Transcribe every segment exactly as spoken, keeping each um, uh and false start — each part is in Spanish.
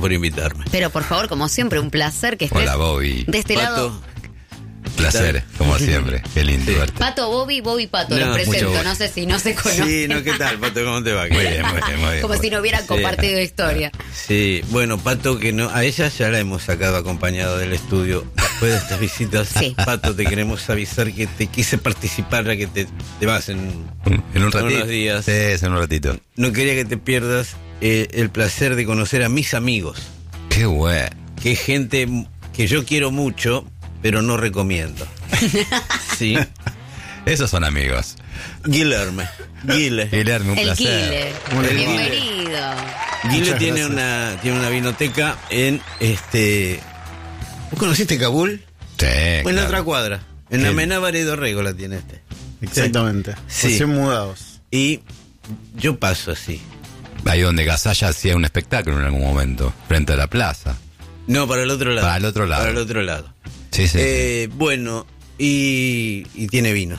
por invitarme. Pero por favor, como siempre, un placer que estés. Hola, Bobby. De este Pato. lado. Placer, como siempre. Qué lindo Sí. verte. Pato, Bobby, Bobby, Pato. No, Los presento, mucho no sé si no se conocen. Sí, no, ¿qué tal, Pato? ¿Cómo te va? Muy bien, muy bien, muy bien. Como si no hubieran Sí. compartido historia. Sí, bueno, Pato, que no, a ella ya la hemos sacado acompañado del estudio después de estas visitas. Sí. Pato, te queremos avisar que te quise participar, a que te, te vas en, En un ratito. unos días. Sí, es en un ratito. No quería que te pierdas eh, el placer de conocer a mis amigos, Qué bueno. que es gente que yo quiero mucho, pero no recomiendo. Sí, Esos son amigos. Guillermo. Guile. Guillermo, un El placer. Guile. Muy bien. Bienvenido. Guile Muchas tiene gracias. una, tiene una vinoteca en este. ¿Vos conociste Kabul? Sí, Pues en la claro. otra cuadra. En Qué- Amenábar y Dorrego la tiene este. Exactamente. Sí. Recién mudados. Y yo paso así. Ahí donde Gasalla hacía un espectáculo en algún momento, frente a la plaza. No, para el otro lado. Para el otro lado. Para el otro lado. Sí, sí. Eh, bueno, y, y tiene vinos.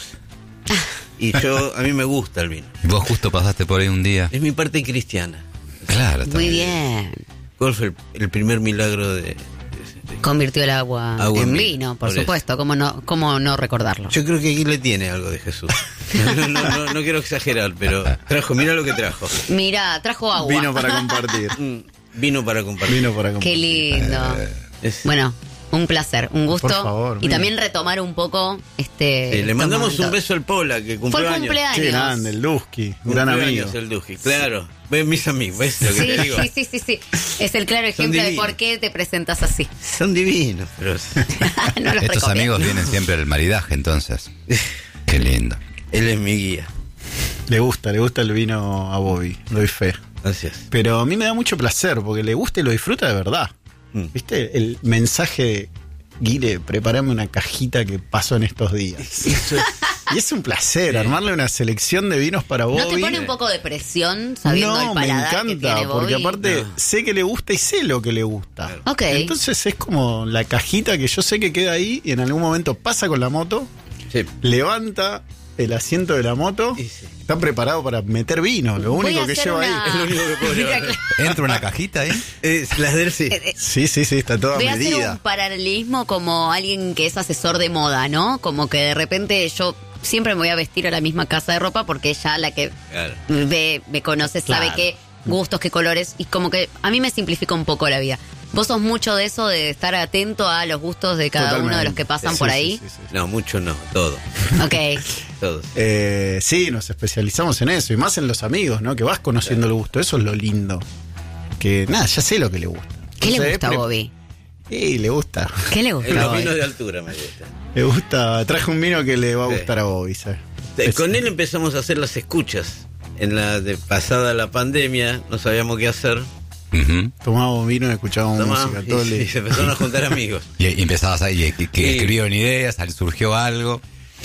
Y yo, a mí me gusta el vino. Y vos justo pasaste por ahí un día. Es mi parte cristiana. Claro, está Muy bien. ¿Cuál fue el, el primer milagro de, de- de- Convirtió el agua, Agua en en vino, vino, por, por supuesto. ¿Cómo no, cómo no recordarlo? Yo creo que Guile tiene algo de Jesús. No, no, no, no, no quiero exagerar, pero trajo, mira lo que trajo. Mira, trajo agua. Vino para compartir. Mm, Vino para compartir. Vino para Qué compartir. lindo. Es- Bueno, un placer, un gusto. Por favor, y mira. también retomar un poco este. Sí, le estos mandamos un momentos. beso al Pola, que Fue cumplió el años. cumpleaños. Qué grande, el Lusky, un gran amigo. Cumpleaños el Duji, claro. Ves mis amigos, ¿ves lo que Sí, te digo? sí, sí, sí, sí. Es el claro ejemplo de divinos. por qué te presentas así. Son divinos, pero No los Estos recomiendo. amigos vienen siempre al maridaje, entonces. Qué lindo. él es mi guía. Le gusta, le gusta el vino a Bobby, doy fe. Gracias. Pero a mí me da mucho placer porque le gusta y lo disfruta de verdad. Mm. ¿Viste? El mensaje de Guile, prepárame una cajita que pasó en estos días. Y es un placer Sí. armarle una selección de vinos para Bobby. ¿No te pone un poco de presión sabiendo No, el me paladar que encanta, tiene porque Bobby? aparte No. sé que le gusta y sé lo que le gusta. Claro. Ok. Entonces es como la cajita que yo sé que queda ahí y en algún momento pasa con la moto, Sí. levanta el asiento de la moto, Y sí. está preparado para meter vino, lo Voy único a que hacer lleva una- ahí. Es lo único que puedo Mira, llevar. ¿Entra una cajita ahí? Es las del sí. Eh, eh, Sí, sí, sí, está toda Voy a hacer medida. un paralelismo como alguien que es asesor de moda, ¿no? Como que de repente yo siempre me voy a vestir a la misma casa de ropa porque ella la que Claro. ve, me conoce, sabe Claro. qué gustos, qué colores, y como que a mí me simplifica un poco la vida. Vos sos mucho de eso, de estar atento a los gustos de cada Totalmente. uno de los que pasan Sí, por sí, ahí. sí, sí, sí. No, mucho no, todo. Ok. Todo. Eh, sí, nos especializamos en eso, y más en los amigos, ¿no? Que vas conociendo el gusto, eso es lo lindo. Que nada, ya sé lo que le gusta. ¿Qué le Entonces, gusta a pre- Bobby? Sí, le gusta. ¿Qué le En gusta a los Bobby? vinos de altura me gusta. Le gusta. Traje un vino que le va a Sí. gustar a Bobby, ¿sabes? Eh, Con él empezamos a hacer las escuchas. En la de pasada la pandemia, no sabíamos qué hacer. Ujú. Tomábamos vino y escuchábamos Tomamos, música y, todo el y día. se empezaron a juntar amigos. Y, y empezabas ahí, y- que, que Sí. escribieron ideas, sal- surgió algo.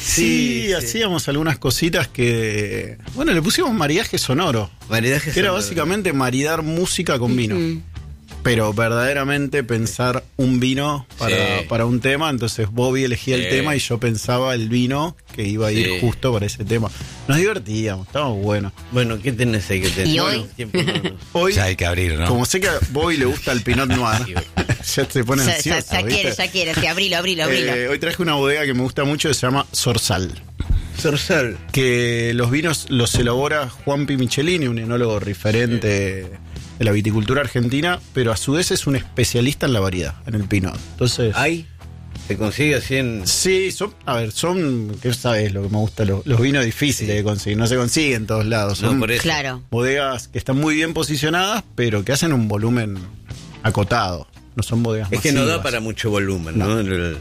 Sí, sí. hacíamos algunas cositas que. Bueno, le pusimos maridaje sonoro. Maridaje Que era sonoro. básicamente maridar música con vino. Mm. Pero verdaderamente pensar un vino para, Sí. para un tema. Entonces Bobby elegía el Sí. tema y yo pensaba el vino que iba a ir Sí. justo para ese tema. Nos divertíamos, estábamos buenos. Bueno, ¿qué tenés ahí que tener? ¿Y Bueno, hoy? tiempo no nos- Hoy, Ya hay que abrir, ¿no? como sé que a Bobby le gusta el Pinot Noir, ya se pone Ya, ya, ansioso. ya ¿viste? quiere, ya quiere. Sí, abrilo, abrilo, abrilo. Eh, hoy traje una bodega que me gusta mucho que se llama Sorsal. Zorzal. Que los vinos los elabora Juanpi Michelini, un enólogo referente de la viticultura argentina, pero a su vez es un especialista en la variedad, en el Pinot. Entonces, ¿Hay? ¿Se consigue así en...? sí, son, a ver, son, ¿qué sabes lo que me gusta? Los, los vinos difíciles de conseguir, no se consiguen en todos lados. No, Son por eso. Claro. bodegas que están muy bien posicionadas, pero que hacen un volumen acotado. No son bodegas Es que no da masivas. para mucho volumen, ¿no? El-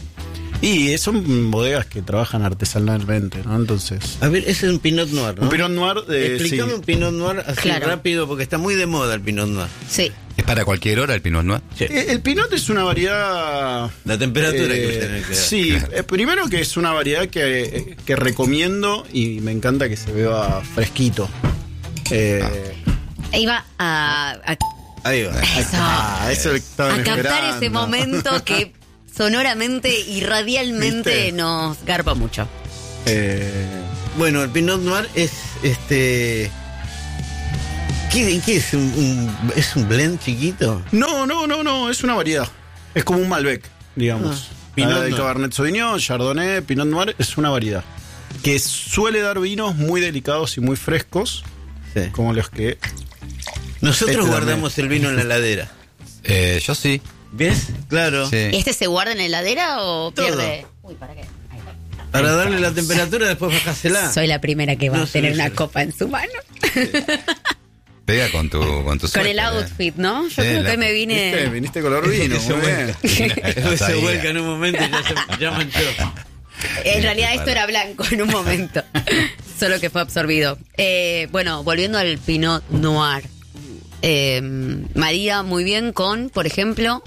Y son bodegas que trabajan artesanalmente, ¿no? Entonces, A ver, ese es un Pinot Noir, ¿no? un Pinot Noir de... Explícame sí. un Pinot Noir así Claro. rápido, porque está muy de moda el Pinot Noir. Sí. ¿Es para cualquier hora el Pinot Noir? Sí. Eh, El Pinot es una variedad... La temperatura eh, que usted tiene que dar. Sí, eh, primero que es una variedad que, que recomiendo y me encanta que se beba fresquito. Eh, Iba a, a, Ahí va. eso, ah, eso estaban a captar esperando. ese momento que sonoramente y radialmente ¿Viste? nos garpa mucho. Eh, Bueno, el Pinot Noir es este. ¿Qué ¿Qué, qué es? ¿Un, un- ¿Es un blend chiquito? No, no, no, no, es una variedad. Es como un Malbec, digamos. Ah, Pinot Ah, de Noir. Cabernet Sauvignon, Chardonnay, Pinot Noir, es una variedad. Que suele dar vinos muy delicados y muy frescos, Sí. como los que... Nosotros Este guardamos el vino en la heladera. Eh, yo sí. ¿Ves? Claro. Sí. ¿Este se guarda en la heladera o Todo. pierde? Uy, ¿para qué? Ahí está. Para darle la temperatura, después bajásela. Soy la primera que va No, a tener sí, una sí. copa en su mano. Pega con tu con tu Con el suéter, eh. outfit, ¿no? Yo Sí, creo que la- hoy me ¿Viste? vine... Viniste color vino, Se muy bien. vuelca. Después se Sabía. vuelca en un momento y ya, se, ya manchó. En realidad esto era blanco en un momento, solo que fue absorbido. Eh, bueno, volviendo al Pinot Noir. Eh, María, muy bien con, por ejemplo...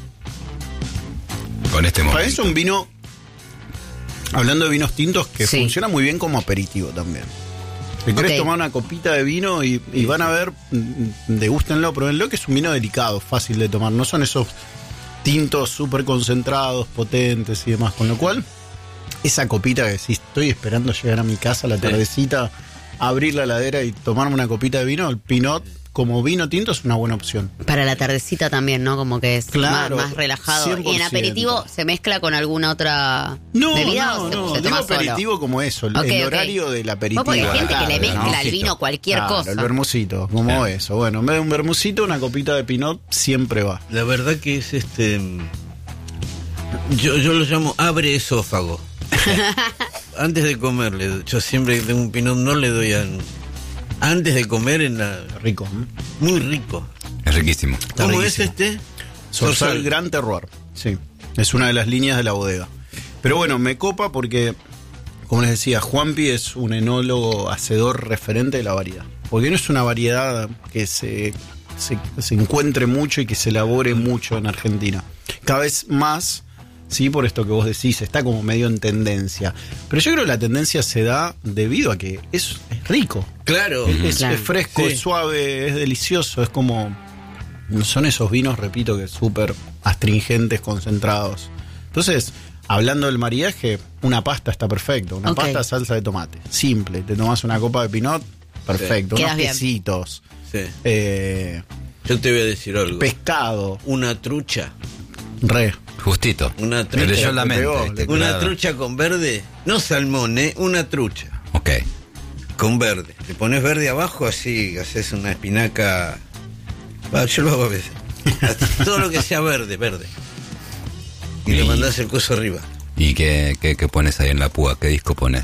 Con este Para momento. eso un vino, hablando de vinos tintos, que Sí. funciona muy bien como aperitivo también. Si querés Ok. tomar una copita de vino y, y van a ver, mm, degústenlo, pruébenlo, que es un vino delicado, fácil de tomar. No son esos tintos súper concentrados, potentes y demás. Con lo cual, esa copita que si estoy esperando llegar a mi casa a la tardecita, abrir la heladera y tomarme una copita de vino, el Pinot como vino tinto es una buena opción. Para la tardecita también, ¿no? Como que es Claro, más, más relajado. cien por ¿Y en aperitivo ciento. se mezcla con alguna otra No, bebida no, o se, no. se Digo toma solo? aperitivo como eso, el, Ok, el ok. horario del aperitivo. Porque hay gente que le Claro, mezcla ¿no? al vino cualquier Claro, cosa. el vermucito, como Claro. eso. Bueno, en vez de un vermucito, una copita de Pinot siempre va. La verdad que es este. Yo, yo lo llamo abre esófago. Antes de comerle, yo siempre que tengo un pinot no le doy a. Antes de comer en la. Rico. ¿eh? Muy rico. Es riquísimo. ¿Cómo es riquísimo. este? Sorsal Sorsal. Gran Terroir. Sí, es una de las líneas de la bodega. Pero bueno, me copa porque, como les decía, Juanpi es un enólogo hacedor referente de la variedad. Porque no es una variedad que se, se, se encuentre mucho y que se elabore mucho en Argentina. Cada vez más, sí, por esto que vos decís, está como medio en tendencia. Pero yo creo que la tendencia se da debido a que es, es rico. Claro. Es, Claro. es fresco, Sí. es suave, es delicioso, es como... Son esos vinos, repito, que súper astringentes, concentrados. Entonces, hablando del maridaje, una pasta está perfecto. Una Ok. pasta salsa de tomate. Simple. Te tomas una copa de pinot, perfecto. Sí. Unos Quedas bien. quesitos. Sí. eh, Yo te voy a decir algo. pescado. Una trucha. Re. Justito. Una Me leyó trucha. la Le mente. pegó, ¿viste? le- Una Claro. trucha con verde. No salmón, ¿eh? Una trucha. Ok. Con verde. Le pones verde abajo, así haces una espinaca. Va, yo lo hago a veces. Todo lo que sea verde, verde. Y le Y- mandás el coso arriba. ¿Y qué, qué, qué pones ahí en la púa? ¿Qué disco pones?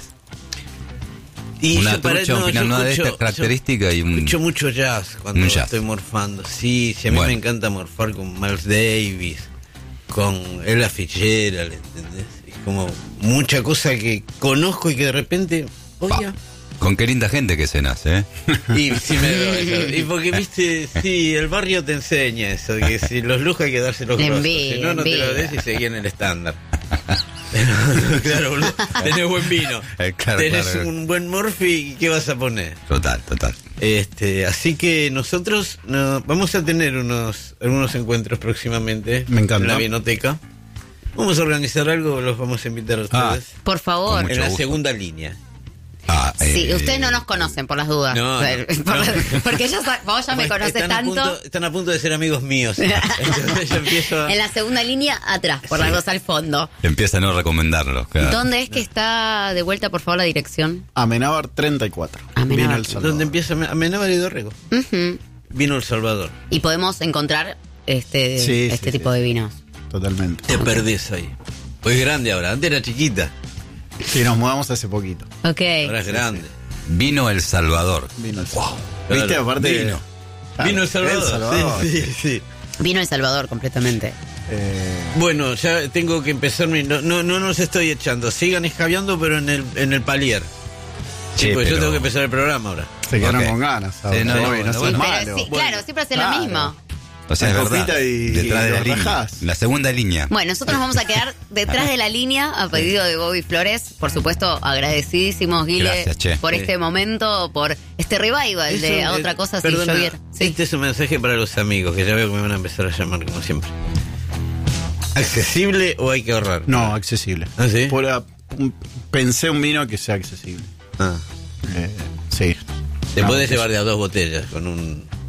Y Una yo para- trucha, un no, Pinot yo Noir de escucho- esta característica y yo un- escucho mucho jazz cuando un jazz. estoy morfando. Sí, sí, a mí Bueno. me encanta morfar con Miles Davis, con Ella Fitzgerald, ¿entendés? Es como mucha cosa que conozco y que de repente, Pa. oye, Con qué linda gente que cenas, ¿eh? y sí me veo eso. Y porque viste, sí, el barrio te enseña eso, que si los lujos hay que dárselos La grosos, envidia, si no, no te lo envidia. des y seguí en el estándar. Claro, boludo, tenés buen vino, Eh, claro, tenés claro. un buen morfi, ¿y qué vas a poner? Total, total. Este, así que nosotros no, vamos a tener unos algunos encuentros próximamente Me encanta. en la vinoteca. Vamos a organizar algo, los vamos a invitar a Ah. ustedes Por favor. Con mucho en la gusto. segunda línea. Ah, Sí, eh, ustedes no nos conocen por las dudas. No, O sea, no, por- no. Porque yo, sa- vos ya me Pues conoces están a tanto. punto- están a punto de ser amigos míos. Entonces yo empiezo a... En la segunda línea, atrás, por las dos al fondo. Empieza a no recomendarlo. Claro. ¿Dónde es que está de vuelta, por favor, la dirección? Amenábar treinta y cuatro. Amenábar. Vino El Salvador. ¿Dónde empieza Amenábar y Dorrego? Ujú. Vino El Salvador. Y podemos encontrar este, Sí, este sí, tipo sí. de vinos. Totalmente. Te perdés ahí. Pues es grande ahora, antes era chiquita, Sí, nos mudamos hace poquito. Ok. ahora es grande. Vino El Salvador. Vino El Salvador. Claro. ¿Viste? Aparte. Vino. Claro, Vino El Salvador. El Salvador. Sí, sí, sí. Vino El Salvador completamente. Eh, Bueno, ya tengo que empezar. mi- No, no, no nos estoy echando. Sigan escabeando, pero en el, en el palier. Sí, Sí, pues yo pero- tengo que empezar el programa ahora. se quedaron Ok. con ganas. Sí, ahora, no, no, Bobby, no, no seas bueno. Pero malo. sí, Bueno, claro, siempre hace claro. lo mismo. O sea, es Una verdad. copita y- Detrás y de la lo línea. rajás. La segunda línea. Bueno, nosotros nos vamos a quedar detrás de la línea a pedido de Bobby Flores. Por supuesto, agradecidísimos, Guile, Gracias, che. por Sí. este momento, por este revival de Eso, a eh, otra cosa si perdona, lloviera. Sí. Este es un mensaje para los amigos, que ya veo que me van a empezar a llamar como siempre. ¿Accesible o hay que ahorrar? No, accesible. ¿Ah, sí? Por a- un- pensé un vino que sea accesible. Ah. Eh, sí. Te No, podés es- llevar de a dos botellas con un...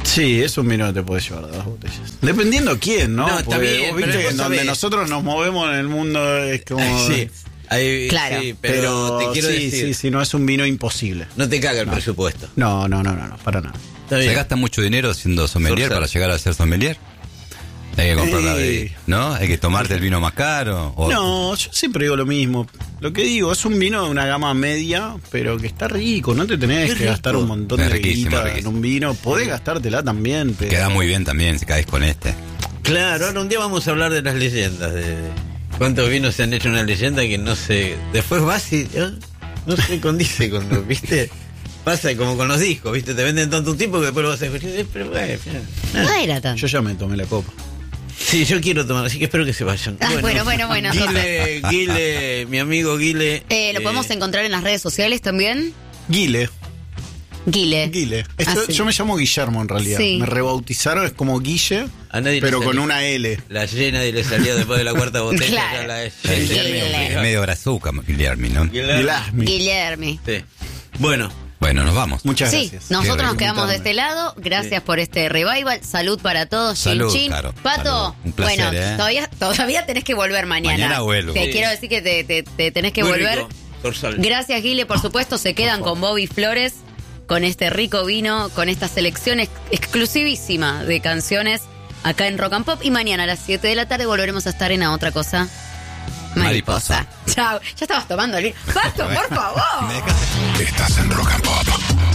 Sí, es un vino que te puedes llevar de dos botellas. Dependiendo quién, ¿no? No, está Porque bien, vos viste pero que vos en donde sabés. nosotros nos movemos en el mundo es como... Sí, ahí- Claro. sí, pero, Pero, te quiero sí, decir, sí, sí, no es un vino imposible. no te caga el presupuesto. No, no, no, no, no, para nada. Está ¿Se bien. gasta mucho dinero siendo sommelier Sorsal. para llegar a ser sommelier? Hay que comprarla de... Eh. ¿No? Hay que tomarte el vino más caro. O... No, yo siempre digo lo mismo. Lo que digo, es un vino de una gama media, pero que está rico. No te tenés Es que rico. gastar un montón Es de riquísimo, guita en riquísimo. un vino. Podés gastártela también, pero... Queda muy bien también si caes con este. Claro, ahora un día vamos a hablar de las leyendas. De cuántos vinos se han hecho una leyenda que no sé. Después vas y ¿eh? no se condice con lo, ¿viste? Pasa como con los discos, ¿viste? Te venden tanto un tiempo que después lo vas a escuchar. eh, Pero bueno, No ah. era tanto. Yo ya me tomé la copa. Sí, yo quiero tomar, así que espero que se vayan. Ah, bueno, bueno, bueno, Guile, Guile, mi amigo Guile. Eh, ¿Lo eh, podemos encontrar en las redes sociales también? Guile. Guile. Guile. Esto- Ah, sí. Yo me llamo Guillermo en realidad. Sí. Me rebautizaron, es como Guille, A nadie le pero con salió. una L. La llena y le salía después de la cuarta botella. Claro. ya la- Es Guillermo. es medio brazuca, Guillermo, ¿no? Guillermo. Guillermi. Sí. Bueno, Bueno, nos vamos. Muchas Sí, gracias. nosotros Qué nos rico quedamos de invitarme. este lado. Gracias por este revival. Salud para todos. Chin, Salud, chin. claro, Pato, salud. Un placer, bueno, ¿eh? todavía, todavía tenés que volver mañana. Mañana vuelvo. Te Sí. quiero decir que te, te- te tenés que muy volver. rico, Sorsal. Gracias, Guile, por supuesto. Se quedan con Bobby Flores, con este rico vino, con esta selección ex- exclusivísima de canciones acá en Rock and Pop. Y mañana a las siete de la tarde volveremos a estar en A Otra Cosa Mariposa. Mariposa. Chao. Ya estabas tomando el vino. Pato, por favor. ¿Me dejas? Estás en Rock and Pop.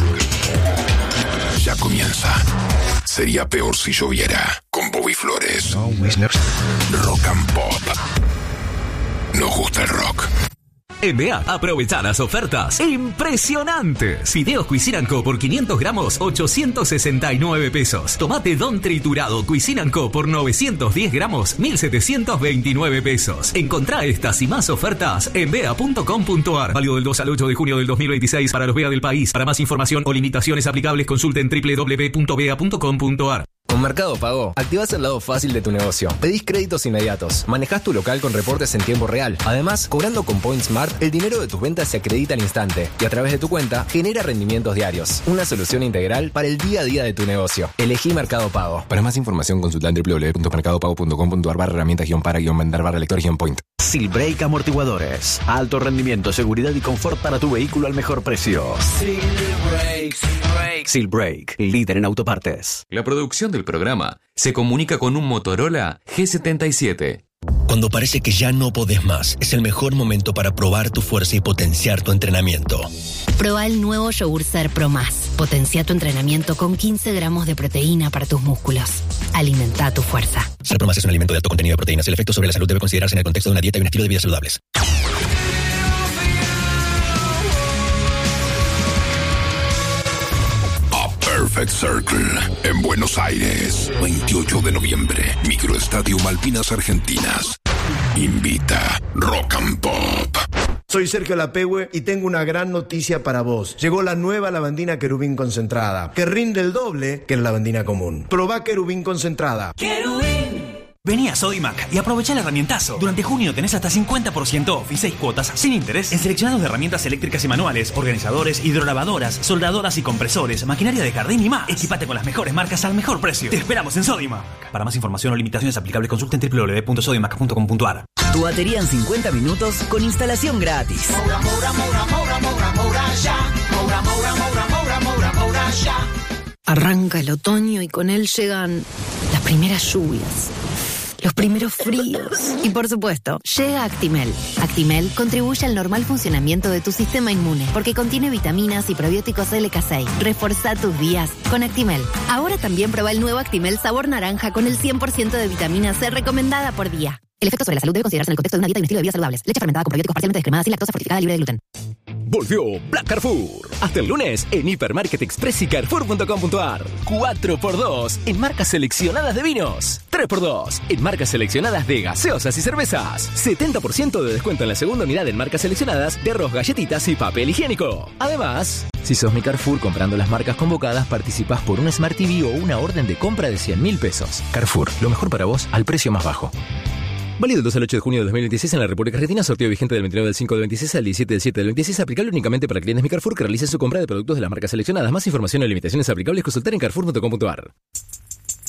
Ya comienza. Sería peor si lloviera. Con Bobby Flores. Rock and Pop. Nos gusta el rock. En B A, aprovecha las ofertas impresionantes. Fideos Cuisine Co por quinientos gramos, ochocientos sesenta y nueve pesos. Tomate Don triturado Cuisine Co por novecientos diez gramos, mil setecientos veintinueve pesos. Encontrá estas y más ofertas en bea punto com punto ar. Válido del dos al ocho de junio del dos mil veintiséis para los B A del país. Para más información o limitaciones aplicables, consulten doble u doble u doble u punto bea punto com punto ar. Con Mercado Pago, activás el lado fácil de tu negocio. Pedís créditos inmediatos. Manejás tu local con reportes en tiempo real. Además, cobrando con Point Smart, el dinero de tus ventas se acredita al instante y a través de tu cuenta genera rendimientos diarios. Una solución integral para el día a día de tu negocio. Elegí Mercado Pago. Para más información, consulta en doble u doble u doble u punto mercado pago punto com punto ar barra herramientas guión para guión vender barra lector guión point. Silbrake Amortiguadores. Alto rendimiento, seguridad y confort para tu vehículo al mejor precio. Silbrake, líder en autopartes. La producción del programa se comunica con un Motorola G setenta y siete. Cuando parece que ya no podés más, es el mejor momento para probar tu fuerza y potenciar tu entrenamiento. Proba el nuevo yogur Ser Pro Más. Potencia tu entrenamiento con quince gramos de proteína para tus músculos. Alimenta tu fuerza. Ser Pro Más es un alimento de alto contenido de proteínas. El efecto sobre la salud debe considerarse en el contexto de una dieta y un estilo de vida saludables. Perfect Circle, en Buenos Aires, veintiocho de noviembre, Microestadio Malvinas Argentinas. Invita Rock and Pop. Soy Sergio Lapehue y tengo una gran noticia para vos. Llegó la nueva lavandina Querubín concentrada, que rinde el doble que la lavandina común. Probá Querubín concentrada. Vení a Sodimac y aprovecha el herramientazo. Durante junio tenés hasta cincuenta por ciento off y seis cuotas sin interés en seleccionados de herramientas eléctricas y manuales, organizadores, hidrolavadoras, soldadoras y compresores, maquinaria de jardín y más. Equipate con las mejores marcas al mejor precio. Te esperamos en Sodimac. Para más información o limitaciones aplicables, consulten doble u doble u doble u punto sodimac punto com punto ar. Tu batería en cincuenta minutos con instalación gratis. Moura, Moura, Moura, Moura, Moura, Moura, ya. Moura, Moura, Moura, Moura, Moura, Moura, ya. Arranca el otoño y con él llegan las primeras lluvias, los primeros fríos. Y por supuesto, llega Actimel. Actimel contribuye al normal funcionamiento de tu sistema inmune porque contiene vitaminas y probióticos L K seis. Reforzá tus días con Actimel. Ahora también prueba el nuevo Actimel sabor naranja con el cien por ciento de vitamina C recomendada por día. El efecto sobre la salud debe considerarse en el contexto de una dieta y un estilo de vida saludables. Leche fermentada con probióticos parcialmente descremadas y lactosa fortificada libre de gluten. Volvió Black Carrefour. Hasta el lunes en Hipermarket Express y Carrefour punto com punto ar. cuatro por dos en marcas seleccionadas de vinos. tres por dos en marcas seleccionadas de gaseosas y cervezas. setenta por ciento de descuento en la segunda unidad en marcas seleccionadas de arroz, galletitas y papel higiénico. Además, Si sos mi Carrefour comprando las marcas convocadas, participás por un Smart T V o una orden de compra de cien mil pesos. Carrefour, lo mejor para vos al precio más bajo. Válido del dos al ocho de junio de dos mil veintiséis en la República Argentina. Sorteo vigente del veintinueve del cinco del veintiséis al diecisiete del siete del veintiséis. Aplicable únicamente para clientes Mi Carrefour que realicen su compra de productos de las marcas seleccionadas. Más información y limitaciones aplicables consultar en carrefour punto com punto ar.